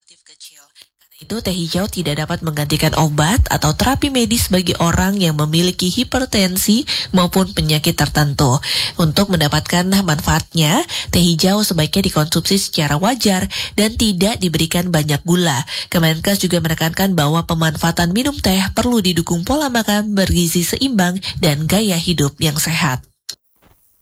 kecil. Karena itu, teh hijau tidak dapat menggantikan obat atau terapi medis bagi orang yang memiliki hipertensi maupun penyakit tertentu. Untuk mendapatkan manfaatnya, teh hijau sebaiknya dikonsumsi secara wajar dan tidak diberikan banyak gula. Kemenkes juga menekankan bahwa pemanfaatan minum teh perlu didukung pola makan bergizi seimbang dan gaya hidup yang sehat.